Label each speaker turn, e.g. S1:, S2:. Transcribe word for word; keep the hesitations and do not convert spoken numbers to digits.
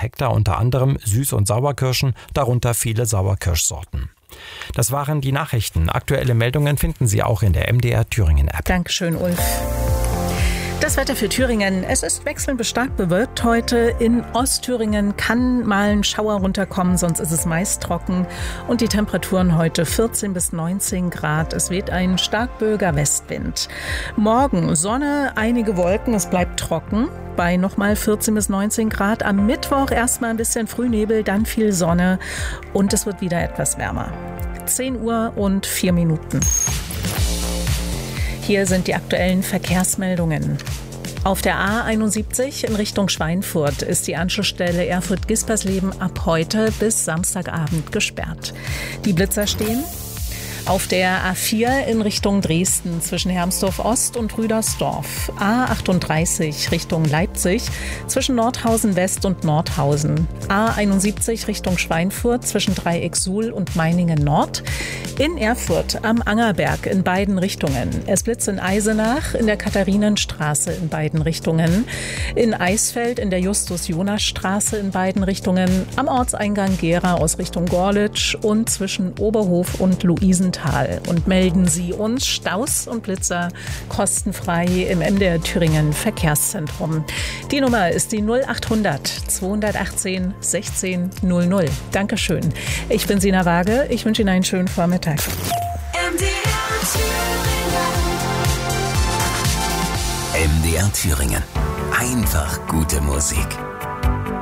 S1: Hektar unter anderem Süß- und Sauerkirschen, darunter viele Sauerkirschsorten. Das waren die Nachrichten. Aktuelle Meldungen finden Sie auch in der M D R Thüringen App.
S2: Dankeschön, Ulf. Das Wetter für Thüringen. Es ist wechselnd bis stark bewölkt heute. In Ostthüringen kann mal ein Schauer runterkommen, sonst ist es meist trocken. Und die Temperaturen heute vierzehn bis neunzehn Grad. Es weht ein stark böiger Westwind. Morgen Sonne, einige Wolken, es bleibt trocken bei nochmal vierzehn bis neunzehn Grad. Am Mittwoch erstmal ein bisschen Frühnebel, dann viel Sonne und es wird wieder etwas wärmer. zehn Uhr und vier Minuten. Hier sind die aktuellen Verkehrsmeldungen. Auf der A einundsiebzig in Richtung Schweinfurt ist die Anschlussstelle Erfurt-Gispersleben ab heute bis Samstagabend gesperrt. Die Blitzer stehen. Auf der A vier in Richtung Dresden zwischen Hermsdorf Ost und Rüdersdorf. A achtunddreißig Richtung Leipzig zwischen Nordhausen West und Nordhausen. A einundsiebzig Richtung Schweinfurt zwischen Dreieck-Suhl und Meiningen Nord. In Erfurt am Angerberg in beiden Richtungen. Es blitzt in Eisenach in der Katharinenstraße in beiden Richtungen. In Eisfeld in der Justus-Jonas-Straße in beiden Richtungen. Am Ortseingang Gera aus Richtung Gorlitz und zwischen Oberhof und Luisen. Und melden Sie uns Staus und Blitzer kostenfrei im M D R Thüringen Verkehrszentrum. Die Nummer ist die null achthundert zweihundertachtzehn sechzehn null null. Dankeschön. Ich bin Sina Waage. Ich wünsche Ihnen einen schönen Vormittag.
S3: M D R Thüringen. M D R Thüringen. Einfach gute Musik.